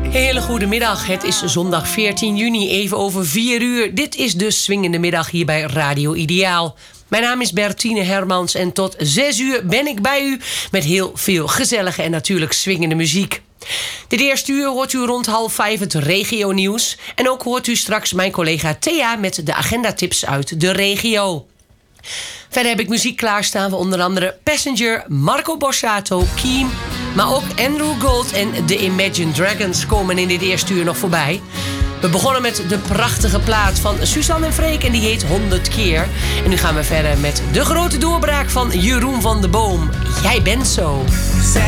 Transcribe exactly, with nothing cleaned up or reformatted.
Hele goede middag. Het is zondag veertien juni, even over vier uur. Dit is de swingende middag hier bij Radio Ideaal. Mijn naam is Bertine Hermans en tot zes uur ben ik bij u met heel veel gezellige en natuurlijk swingende muziek. Dit eerste uur hoort u rond half vijf het regio-nieuws. En ook hoort u straks mijn collega Thea met de agendatips uit de regio. Verder heb ik muziek klaarstaan van onder andere Passenger, Marco Borsato, Kiem. Maar ook Andrew Gold en The Imagine Dragons komen in dit eerste uur nog voorbij. We begonnen met de prachtige plaat van Suzanne en Freek en die heet honderd keer. En nu gaan we verder met de grote doorbraak van Jeroen van de Boom. Jij bent zo. Zij